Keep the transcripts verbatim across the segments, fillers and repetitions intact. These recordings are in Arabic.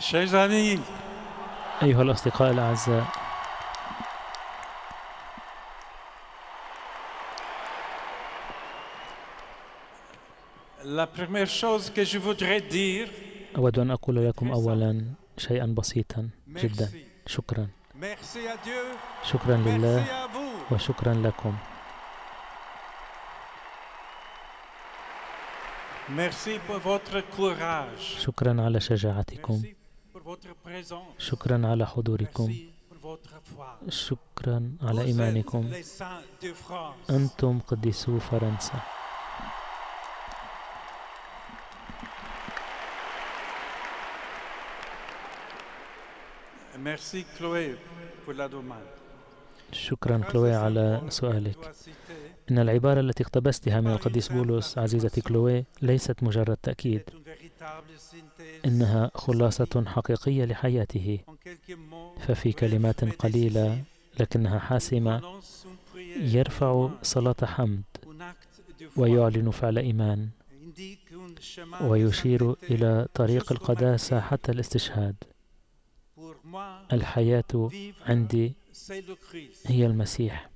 أيها الأصدقاء الأعزاء، أود أن أقول لكم أولا شيئا بسيطا جدا. شكرا شكرا لله وشكرا لكم. شكرا على شجاعتكم، شكرا على حضوركم، شكرا على إيمانكم. أنتم قديسو فرنسا. شكرا كلوي على سؤالك. إن العبارة التي اقتبستها من القديس بولس عزيزتي كلوي ليست مجرد تأكيد، إنها خلاصة حقيقية لحياته. ففي كلمات قليلة لكنها حاسمة يرفع صلاة حمد ويعلن فعل إيمان ويشير إلى طريق القداسة حتى الاستشهاد. الحياة عندي هي المسيح.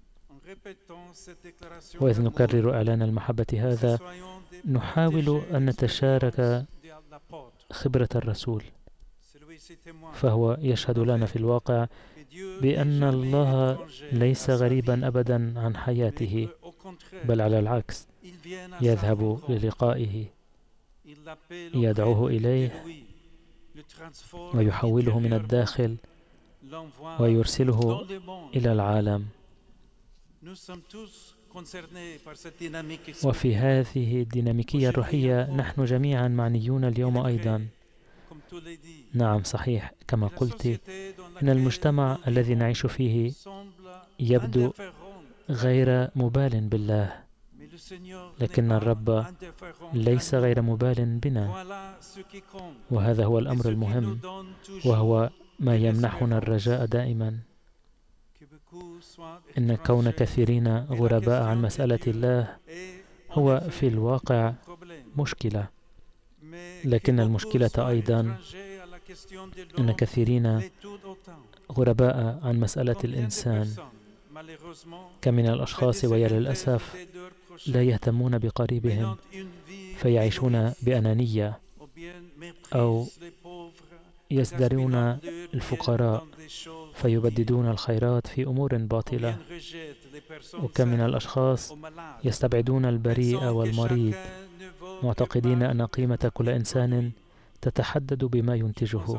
وإذ نكرر إعلان المحبة هذا نحاول أن نتشارك خبرة الرسول، فهو يشهد لنا في الواقع بأن الله ليس غريبا أبدا عن حياته، بل على العكس يذهب للقائه، يدعوه إليه ويحوله من الداخل ويرسله إلى العالم. وفي هذه الديناميكية الروحية نحن جميعا معنيون اليوم أيضا. نعم صحيح، كما قلت إن المجتمع الذي نعيش فيه يبدو غير مبال بالله، لكن الرب ليس غير مبال بنا، وهذا هو الأمر المهم، وهو ما يمنحنا الرجاء دائما. إن كون كثيرين غرباء عن مسألة الله هو في الواقع مشكلة، لكن المشكلة أيضا أن كثيرين غرباء عن مسألة الإنسان. كم من الأشخاص وللأسف لا يهتمون بقريبهم، فيعيشون بأنانية أو يزدرون الفقراء فيبددون الخيرات في أمور باطلة. وكم من الأشخاص يستبعدون البريء والمريض معتقدين أن قيمة كل إنسان تتحدد بما ينتجه.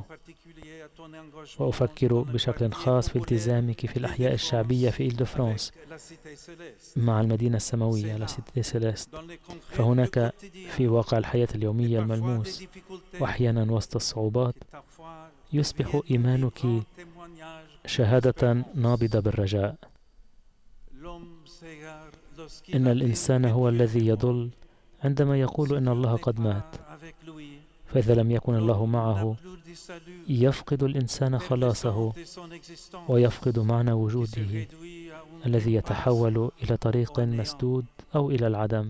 وأفكر بشكل خاص في التزامك في الأحياء الشعبية في إيل دو فرانس مع المدينة السماوية لا سيتي سيليست. فهناك في واقع الحياة اليومية الملموس وأحيانا وسط الصعوبات يصبح إيمانك شهادة نابضة بالرجاء. إن الإنسان هو الذي يضل عندما يقول إن الله قد مات، فإذا لم يكن الله معه يفقد الإنسان خلاصه ويفقد معنى وجوده الذي يتحول إلى طريق مسدود أو إلى العدم.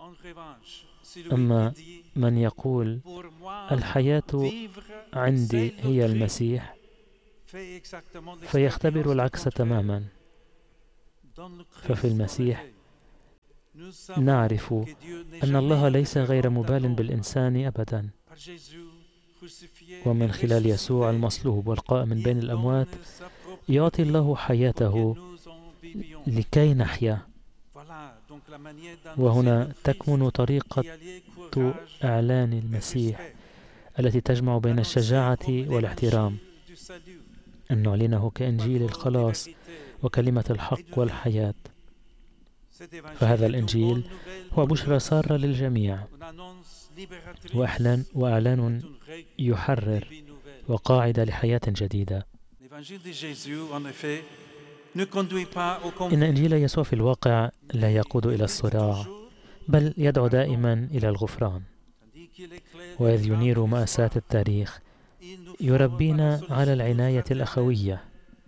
أما من يقول الحياة عندي هي المسيح فيختبر العكس تماما. ففي المسيح نعرف أن الله ليس غير مبال بالإنسان أبدا، ومن خلال يسوع المصلوب والقائم من بين الأموات يعطي الله حياته لكي نحيا. وهنا تكمن طريقة إعلان المسيح التي تجمع بين الشجاعة والاحترام، أن نعلنه كإنجيل الخلاص وكلمة الحق والحياة. فهذا الإنجيل هو بشرى سارة للجميع، وإعلان وإعلان يحرر وقاعدة لحياة جديدة. إن إنجيل يسوع في الواقع لا يقود إلى الصراع، بل يدعو دائما إلى الغفران. وإذ ينير مأساة التاريخ يربينا على العناية الأخوية.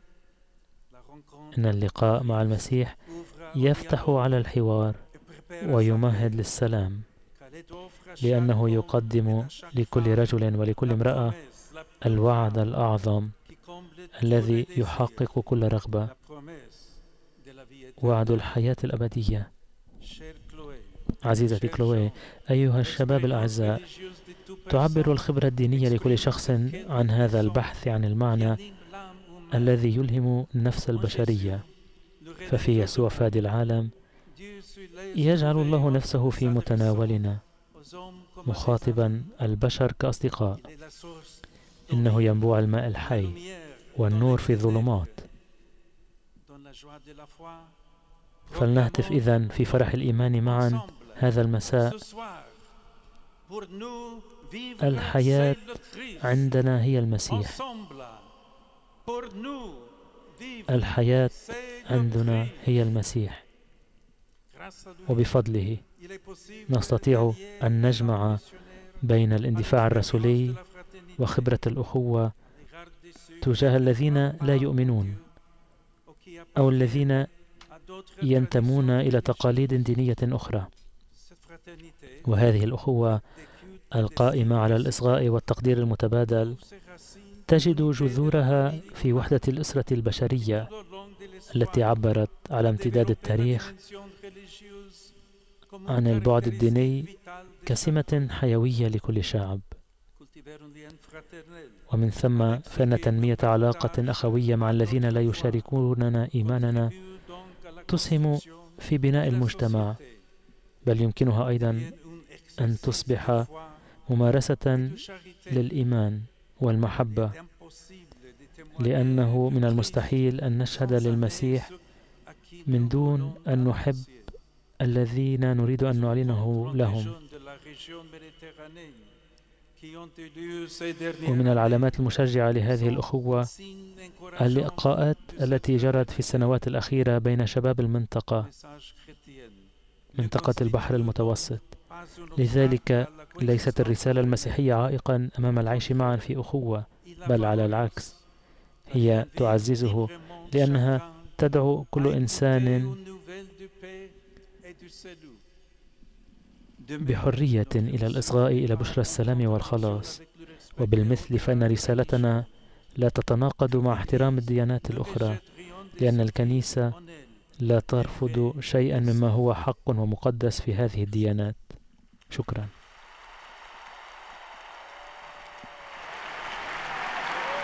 إن اللقاء مع المسيح يفتح على الحوار ويمهد للسلام، لأنه يقدم لكل رجل ولكل امرأة الوعد الأعظم الذي يحقق كل رغبة، وعد الحياة الأبدية. عزيزتي كلوي، أيها الشباب الأعزاء، تعبر الخبرة الدينية لكل شخص عن هذا البحث عن المعنى الذي يلهم النفس البشرية. ففي يسوع فادي العالم يجعل الله نفسه في متناولنا، مخاطبا البشر كأصدقاء. إنه ينبوع الماء الحي والنور في الظلمات. فلنهتف إذن في فرح الإيمان معا هذا المساء. الحياة عندنا هي المسيح. الحياة عندنا هي المسيح، وبفضله نستطيع أن نجمع بين الاندفاع الرسولي وخبرة الأخوة تجاه الذين لا يؤمنون أو الذين ينتمون إلى تقاليد دينية أخرى. وهذه الأخوة القائمة على الإصغاء والتقدير المتبادل تجد جذورها في وحدة الأسرة البشرية التي عبرت على امتداد التاريخ عن البعد الديني كسمة حيوية لكل شعب. ومن ثم فإن تنمية علاقة أخوية مع الذين لا يشاركوننا إيماننا تسهم في بناء المجتمع، بل يمكنها أيضا أن تصبح ممارسة للإيمان والمحبة، لأنه من المستحيل أن نشهد للمسيح من دون أن نحب الذين نريد أن نعلنه لهم. ومن العلامات المشجعة لهذه الأخوة اللقاءات التي جرت في السنوات الأخيرة بين شباب المنطقة، منطقة البحر المتوسط. لذلك ليست الرسالة المسيحية عائقا أمام العيش معا في أخوة، بل على العكس، هي تعززه، لأنها تدعو كل إنسان بحرية إلى الإصغاء إلى بشرى السلام والخلاص. وبالمثل فإن رسالتنا لا تتناقض مع احترام الديانات الأخرى، لأن الكنيسة لا ترفض شيئا مما هو حق ومقدس في هذه الديانات. شكرا.